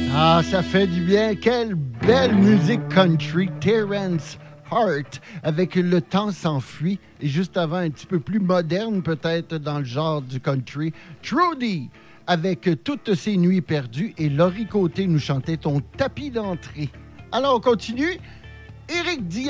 Ah, ça fait du bien. Quelle belle musique country. Terrence Hart avec Le temps s'enfuit. Et juste avant, un petit peu plus moderne peut-être dans le genre du country. Trudy avec Toutes ces nuits perdues. Et Laurie Côté nous chantait Ton tapis d'entrée. Alors, on continue. Éric Dion.